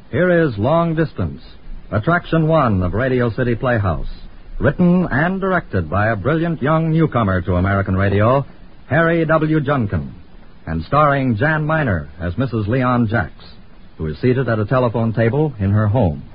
Here is Long Distance, Attraction 1 of Radio City Playhouse, written and directed by a brilliant young newcomer to American radio, Harry W. Junkin, and starring Jan Miner as Mrs. Leon Jacks, who is seated at a telephone table in her home.